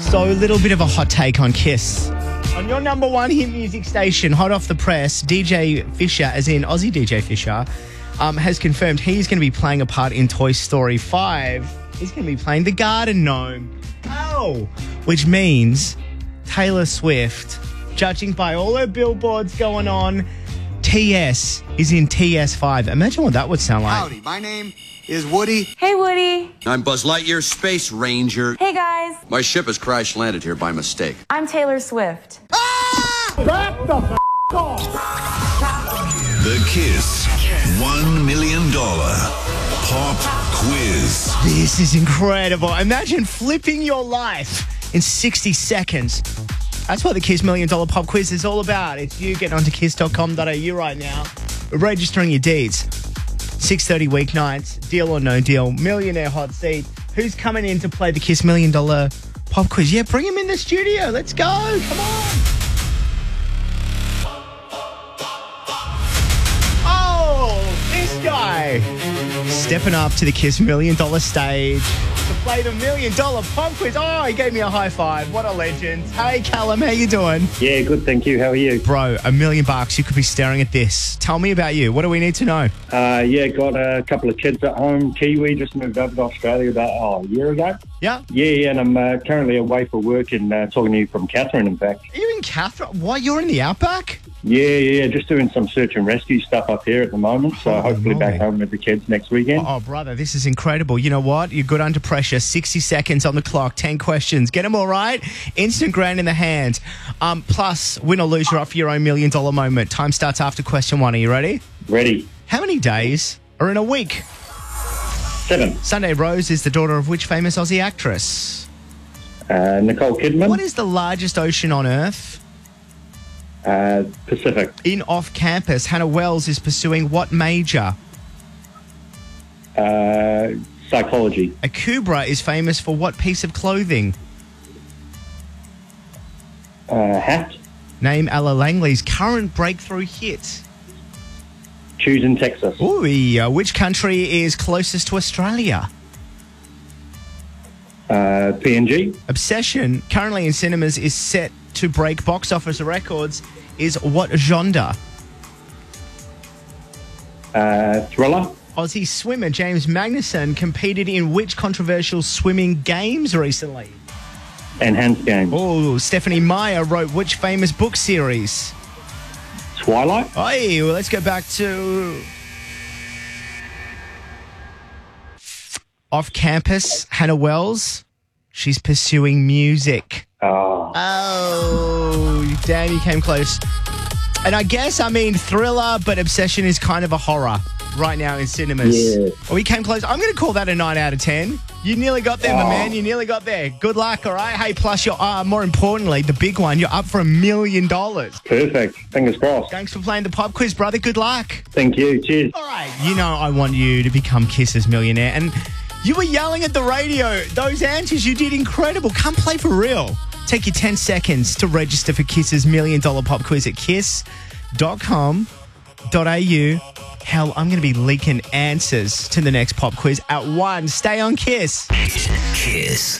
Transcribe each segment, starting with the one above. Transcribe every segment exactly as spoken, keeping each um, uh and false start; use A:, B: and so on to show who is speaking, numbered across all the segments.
A: So a little bit of a hot take on Kiss. On your number one hit music station, hot off the press, D J Fisher, as in Aussie D J Fisher, um, has confirmed he's going to be playing a part in Toy Story five. He's going to be playing the Garden Gnome. Oh! Which means Taylor Swift, judging by all her billboards going on, T S is in T S five. Imagine what that would sound like.
B: Howdy, my name is Woody.
C: Hey, Woody.
B: I'm Buzz Lightyear, Space Ranger.
C: Hey, guys.
B: My ship has crash landed here by mistake.
C: I'm Taylor Swift.
D: Back the f*** off. The Kiss one million dollars Pop Quiz.
A: This is incredible. Imagine flipping your life in sixty seconds. That's what the Kiss Million Dollar Pop Quiz is all about. It's you getting onto kiss dot com dot a u right now, registering your deeds. six thirty weeknights, deal or no deal, millionaire hot seat. Who's coming in to play the Kiss Million Dollar Pop Quiz? Yeah, bring him in the studio. Let's go. Come on. Oh, this guy. Stepping up to the Kiss Million Dollar stage to play the Million Dollar Pop Quiz. Oh, he gave me a high five. What a legend. Hey, Callum, how you doing?
E: Yeah, good, thank you. How are you?
A: Bro, a million bucks. You could be staring at this. Tell me about you. What do we need to know?
E: Uh, yeah, got a couple of kids at home. Kiwi, just moved over to Australia about oh, a year ago.
A: Yeah?
E: Yeah, yeah, and I'm uh, currently away for work and uh, talking to you from Catherine, in fact.
A: Are you in Catherine? What, you're in the Outback?
E: Yeah, yeah, just doing some search and rescue stuff up here at the moment. So
A: Oh,
E: hopefully
A: my.
E: back home with the kids next weekend.
A: Oh, brother, this is incredible. You know what? You're good under pressure. sixty seconds on the clock, ten questions. Get them all right. Instant grand in the hand. Um, plus, win or lose, you're up for your own million dollar moment. Time starts after question one. Are you ready?
E: Ready.
A: How many days are in a week?
E: Seven.
A: Sunday Rose is the daughter of which famous Aussie actress?
E: Uh, Nicole Kidman.
A: What is the largest ocean on Earth?
E: Uh, Pacific.
A: In Off Campus, Hannah Wells is pursuing what major?
E: Uh, psychology.
A: A Kubra is famous for what piece of clothing?
E: Uh, hat.
A: Name Ella Langley's current breakthrough hit.
E: Choosing Texas.
A: Ooh, uh, which country is closest to Australia?
E: Uh, P N G.
A: Obsession, currently in cinemas, is set to break box office records. Is what genre?
E: Uh, thriller.
A: Aussie swimmer James Magnuson competed in which controversial swimming games recently?
E: Enhanced Game.
A: Oh, Stephanie Meyer wrote which famous book series?
E: Twilight.
A: Hey, well, let's go back to Off Campus, Hannah Wells. She's pursuing music.
E: Oh.
A: Oh, damn, you came close. And I guess, I mean, thriller, but Obsession is kind of a horror right now in cinemas.
E: Yeah.
A: Oh, we came close. I'm going to call that a nine out of ten. You nearly got there,
E: Oh.
A: my man. You nearly got there. Good luck, all right? Hey, plus, you're, uh, more importantly, the big one, you're up for a million dollars.
E: Perfect. Fingers crossed.
A: Thanks for playing the pop quiz, brother. Good luck.
E: Thank you. Cheers.
A: All right, you know I want you to become Kiss's millionaire. And you were yelling at the radio. Those answers, you did incredible. Come play for real. Take your ten seconds to register for Kiss's million dollar pop quiz at kiss dot com dot a u. Hell, I'm going to be leaking answers to the next pop quiz at one. Stay on Kiss.
D: Kiss.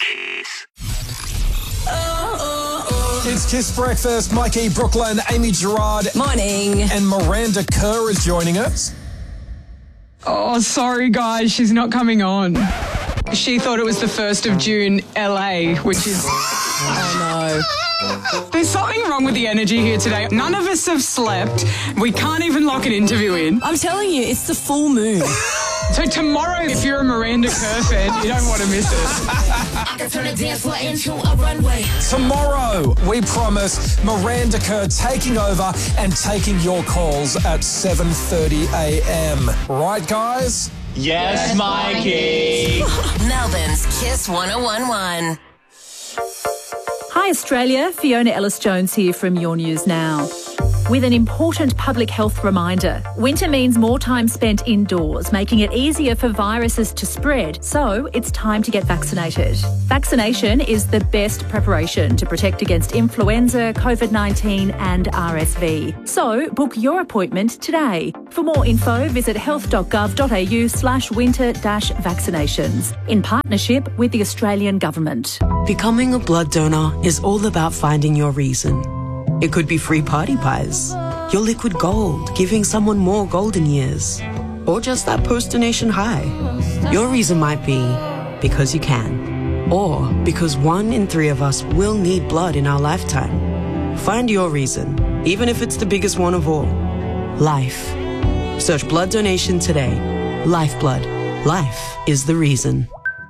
F: It's Kiss Breakfast. Mikey, Brooklyn, Amy Gerard.
G: Morning.
F: And Miranda Kerr is joining us.
H: Oh, sorry, guys. She's not coming on. She thought it was the first of June, L A, which is...
G: Oh,
H: no. There's something wrong with the energy here today. None of us have slept. We can't even lock an interview in.
G: I'm telling you, it's the full moon.
H: So tomorrow, if you're a Miranda Kerr fan, you don't want to miss it.
I: I can turn a dance floor into a runway.
F: Tomorrow, we promise Miranda Kerr taking over and taking your calls at seven thirty a m. Right, guys?
A: Yes, yes Mikey.
I: Melbourne's Kiss one oh one one.
J: Hi, Australia. Fiona Ellis-Jones here from Your News Now. with an important public health reminder. Winter means more time spent indoors, making it easier for viruses to spread, so it's time to get vaccinated. Vaccination is the best preparation to protect against influenza, COVID nineteen and R S V. So book your appointment today. For more info, visit health.gov.au slash winter dash vaccinations in partnership with the Australian Government.
K: Becoming a blood donor is all about finding your reason. It could be free party pies, your liquid gold, giving someone more golden years, or just that post-donation high. Your reason might be because you can, or because one in three of us will need blood in our lifetime. Find your reason, even if it's the biggest one of all. Life. Search blood donation today. Lifeblood. Life is the reason.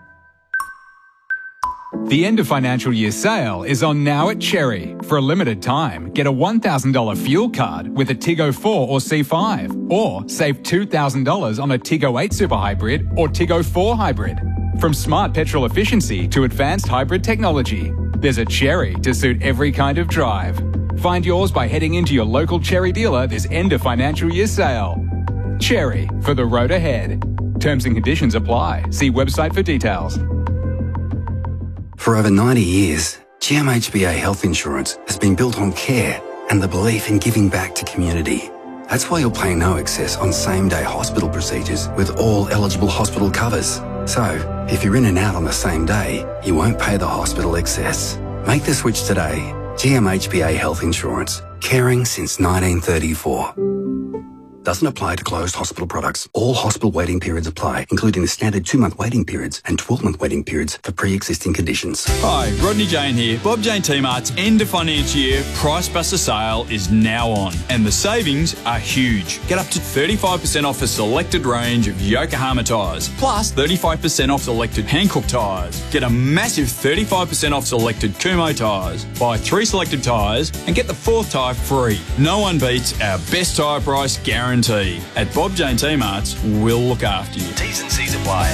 L: The end of financial year sale is on now at Cherry. For a limited time, get a one thousand dollars fuel card with a Tiggo four or C five, or save two thousand dollars on a Tiggo eight Super Hybrid or Tiggo four Hybrid. From smart petrol efficiency to advanced hybrid technology, there's a Cherry to suit every kind of drive. Find yours by heading into your local Cherry dealer this end of financial year sale. Cherry, for the road ahead. Terms and conditions apply. See website for details.
M: For over ninety years, G M H B A Health Insurance has been built on care and the belief in giving back to community. That's why you'll pay no excess on same-day hospital procedures with all eligible hospital covers. So, if you're in and out on the same day, you won't pay the hospital excess. Make the switch today. G M H B A Health Insurance. Caring since nineteen thirty-four. Doesn't apply to closed hospital products. All hospital waiting periods apply, including the standard two-month waiting periods and twelve-month waiting periods for pre-existing conditions.
N: Hi, Rodney Jane here. Bob Jane T-Mart's end of financial year Price Buster sale is now on, and the savings are huge. Get up to thirty-five percent off a selected range of Yokohama tyres, plus thirty-five percent off selected Hankook tyres. Get a massive thirty-five percent off selected Kumho tyres. Buy three selected tyres and get the fourth tyre free. No one beats our best tyre price guarantee. At Bob Jane T-Mart's, we'll look after you.
D: T's and C's apply.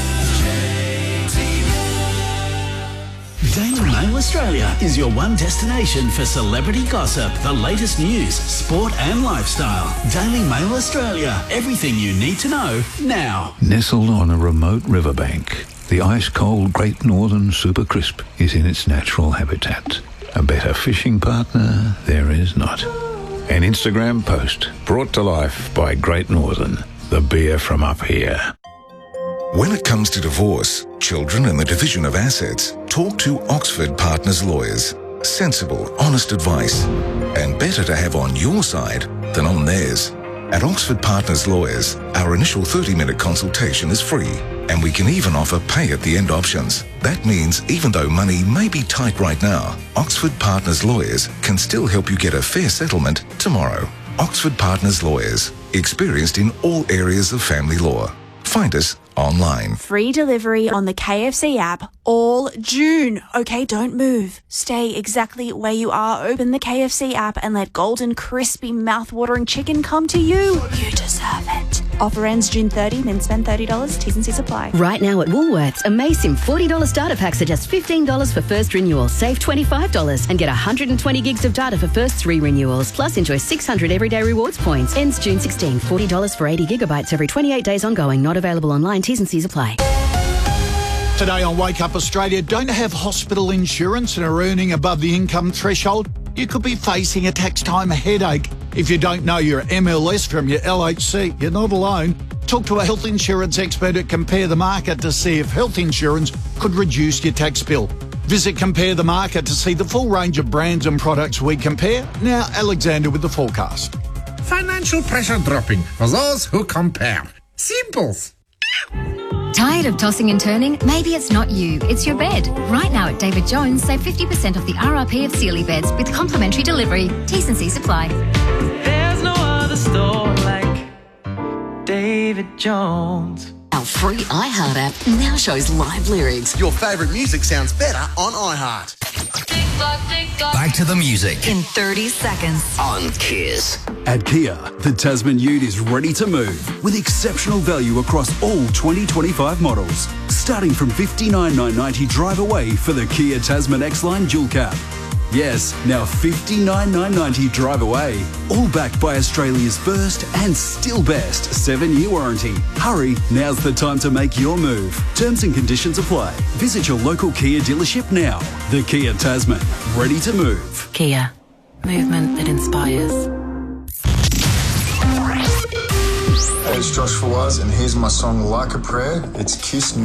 D: Daily Mail Australia is your one destination for celebrity gossip, the latest news, sport and lifestyle. Daily Mail Australia. Everything you need to know now.
O: Nestled on a remote riverbank, the ice-cold Great Northern Super Crisp is in its natural habitat. A better fishing partner there is not. An Instagram post brought to life by Great Northern, the beer from up here.
P: When it comes to divorce, children and the division of assets, talk to Oxford Partners Lawyers. Sensible, honest advice. And better to have on your side than on theirs. At Oxford Partners Lawyers, our initial thirty-minute consultation is free, and we can even offer pay-at-the-end options. That means even though money may be tight right now, Oxford Partners Lawyers can still help you get a fair settlement tomorrow. Oxford Partners Lawyers, experienced in all areas of family law. Find us online.
Q: Free delivery on the K F C app all June. Okay, don't move. Stay exactly where you are. Open the K F C app and let golden, crispy, mouth-watering chicken come to you. You deserve it. Offer ends June thirtieth, then spend thirty dollars. T's and C's apply.
R: Right now at Woolworths, Amazing forty dollars starter packs are just fifteen dollars for first renewal. Save twenty-five dollars and get one hundred twenty gigs of data for first three renewals. Plus enjoy six hundred everyday rewards points. Ends June sixteenth. forty dollars for eighty gigabytes every twenty-eight days ongoing. Not available online. T's and C's apply.
S: Today on Wake Up Australia, don't have hospital insurance and are earning above the income threshold? You could be facing a tax time headache. If you don't know your M L S from your L H C, you're not alone. Talk to a health insurance expert at Compare the Market to see if health insurance could reduce your tax bill. Visit Compare the Market to see the full range of brands and products we compare. Now, Alexander with the forecast.
T: Financial pressure dropping for those who compare. Simples.
U: Tired of tossing and turning? Maybe it's not you, it's your bed. Right now at David Jones, save fifty percent off the R R P of Sealy beds with complimentary delivery. T's and C's apply.
V: There's no other store like David Jones.
I: Our free iHeart app now shows live lyrics.
W: Your favourite music sounds better on iHeart.
D: Back to the music.
I: In thirty seconds.
D: On Kiss.
X: At Kia, the Tasman Ute is ready to move with exceptional value across all twenty twenty-five models. Starting from fifty-nine thousand nine hundred ninety drive away for the Kia Tasman X-Line Dual Cab. Yes, now fifty-nine thousand nine hundred ninety drive away. All backed by Australia's first and still best seven-year warranty. Hurry, now's the time to make your move. Terms and conditions apply. Visit your local Kia dealership now. The Kia Tasman, ready to move.
I: Kia, movement that inspires.
B: Hey, it's Josh Fawaz, and here's my song Like a Prayer. It's Kiss